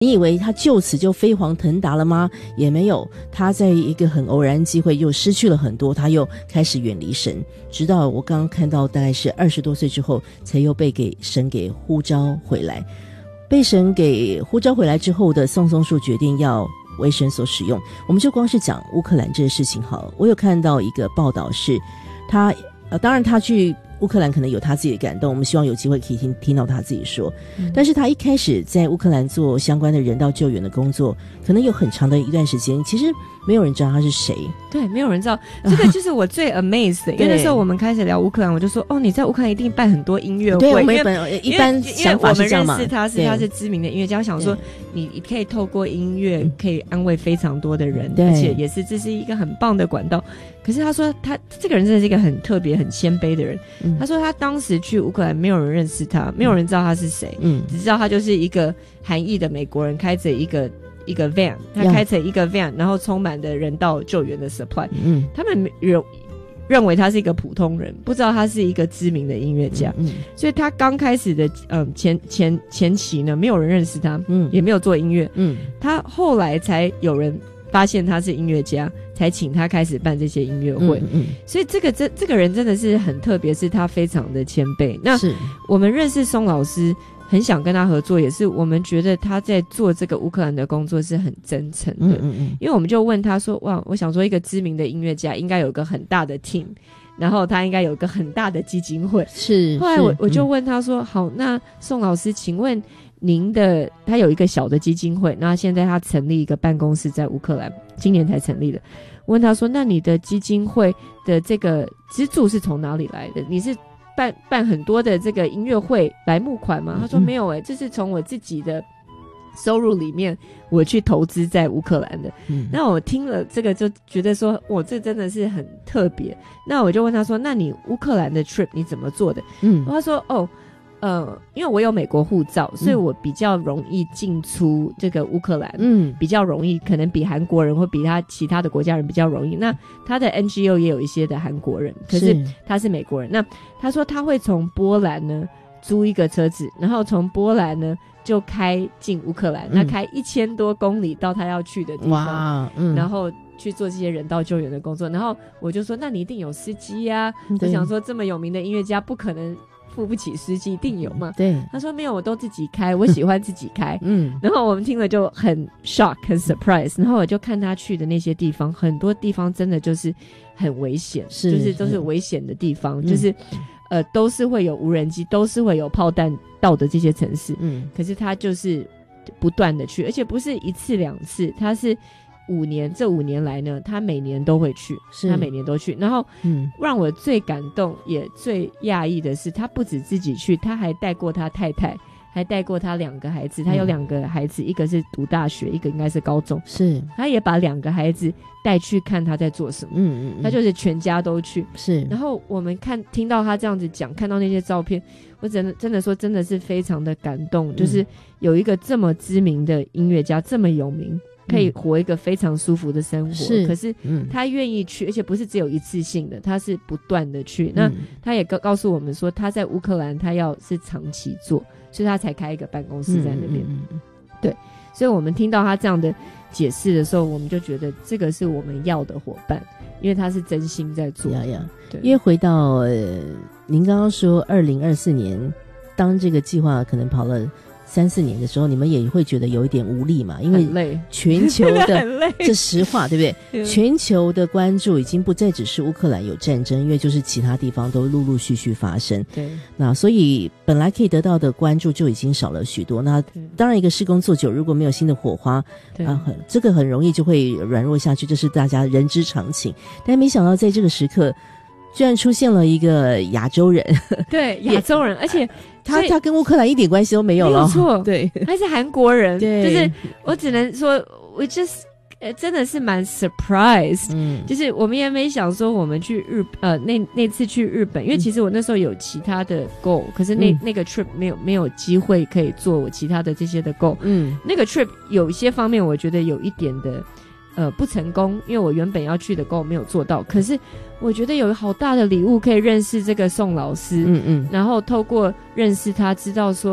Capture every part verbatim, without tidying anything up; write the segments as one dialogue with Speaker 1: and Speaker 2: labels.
Speaker 1: 你以为他就此就飞黄腾达了吗？也没有，他在一个很偶然机会又失去了很多，他又开始远离神，直到我刚刚看到大概是二十多岁之后，才又被给神给呼召回来。被神给呼召回来之后的宋松树决定要为神所使用。我们就光是讲乌克兰这个事情好了，我有看到一个报道是他呃，当然他去乌克兰可能有他自己的感动，我们希望有机会可以听听到他自己说、嗯、但是他一开始在乌克兰做相关的人道救援的工作，可能有很长的一段时间其实没有人知道他是谁。
Speaker 2: 对，没有人知道，这个就是我最 amazed 的因为那时候我们开始聊乌克兰，我就说哦，你在乌克兰一定办很多音乐会。
Speaker 1: 对，我们一般一般想法是这样嘛，
Speaker 2: 因为我们认识他是他是知名的音乐家，我想说你你可以透过音乐可以安慰非常多的人，而且也是这是一个很棒的管道。可是他说他这个人真的是一个很特别很谦卑的人、嗯、他说他当时去乌克兰没有人认识他，没有人知道他是谁，嗯，只知道他就是一个韩裔的美国人开着一个一个 van， 他开着一个 van， 然后充满的人道救援的 supply， 嗯，他们认认为他是一个普通人，不知道他是一个知名的音乐家，嗯，所以他刚开始的嗯前前前期呢，没有人认识他，嗯，也没有做音乐，嗯，他后来才有人发现他是音乐家，才请他开始办这些音乐会，嗯嗯，所以这个这这个人真的是很特别，是他非常的谦卑。那我们认识宋老师，很想跟他合作，也是我们觉得他在做这个乌克兰的工作是很真诚的，嗯嗯嗯，因为我们就问他说，哇，我想说一个知名的音乐家应该有一个很大的 team， 然后他应该有一个很大的基金会，
Speaker 1: 是。
Speaker 2: 后来我我就问他说、嗯、好，那宋老师请问您的他有一个小的基金会，那现在他成立一个办公室在乌克兰，今年才成立的。问他说，那你的基金会的这个资助是从哪里来的？你是办办很多的这个音乐会来募款吗？他说没有诶、欸、这是从我自己的收入里面我去投资在乌克兰的、嗯、那我听了这个就觉得说哇，这真的是很特别。那我就问他说，那你乌克兰的 trip 你怎么做的？嗯，他说哦呃，因为我有美国护照，所以我比较容易进出这个乌克兰，嗯，比较容易，可能比韩国人或比他其他的国家人比较容易。那他的 N G O 也有一些的韩国人，可是他是美国人。那他说他会从波兰呢租一个车子，然后从波兰呢就开进乌克兰，嗯、那开一千多公里到他要去的地方，哇，嗯，然后去做这些人道救援的工作。然后我就说，那你一定有司机啊！我想说，这么有名的音乐家，不可能付不起司机，一定有嘛？对，他说没有，我都自己开，我喜欢自己开。嗯，然后我们听了就很 shock 很 surprise， 然后我就看他去的那些地方，很多地方真的就是很危险，是就是都是危险的地方，嗯、就是呃都是会有无人机，都是会有炮弹到的这些城市。嗯，可是他就是不断的去，而且不是一次两次，他是五年，这五年来呢，他每年都会去，他每年都去。然后，嗯，让我最感动也最讶异的是，他不止自己去，他还带过他太太，还带过他两个孩子。他有两个孩子，嗯、一个是读大学，一个应该是高中。是，他也把两个孩子带去看他在做什么。嗯 嗯, 嗯，他就是全家都去。是，然后我们看听到他这样子讲，看到那些照片，我真的真的说真的是非常的感动。嗯、就是有一个这么知名的音乐家，这么有名。可以活一个非常舒服的生活，是可是他愿意去、嗯、而且不是只有一次性的，他是不断的去、嗯、那他也告诉我们说他在乌克兰他要是长期做，所以他才开一个办公室在那边、嗯嗯嗯、对，所以我们听到他这样的解释的时候，我们就觉得这个是我们要的伙伴，因为他是真心在做。呀呀，对，
Speaker 1: 因为回到呃，您刚刚说二零二四年当这个计划可能跑了三四年的时候，你们也会觉得有一点无力嘛，因为全球的这实话对不对？全球的关注已经不再只是乌克兰有战争，因为就是其他地方都陆陆续续发生。对，那所以本来可以得到的关注就已经少了许多。那当然一个事工做久，如果没有新的火花，啊，这个很容易就会软弱下去，这是大家人之常情。但没想到在这个时刻居然出现了一个亚洲人，
Speaker 2: 对，亚洲人，而且
Speaker 1: 他他跟乌克兰一点关系都没有了，
Speaker 2: 没有错，
Speaker 1: 对，
Speaker 2: 他是韩国人，
Speaker 1: 对，
Speaker 2: 就是我只能说，我 just 呃真的是蛮 surprised， 嗯，就是我们也没想说我们去日呃那那次去日本，因为其实我那时候有其他的 goal， 可是那、嗯、那个 trip 没有没有机会可以做我其他的这些的 goal， 嗯，那个 trip 有一些方面我觉得有一点的呃不成功，因为我原本要去的 goal 没有做到，可是我觉得有好大的礼物可以认识这个宋老师，嗯嗯，然后透过认识他知道说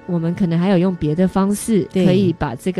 Speaker 2: 我们可能还有用别的方式
Speaker 1: 对
Speaker 2: 可以把这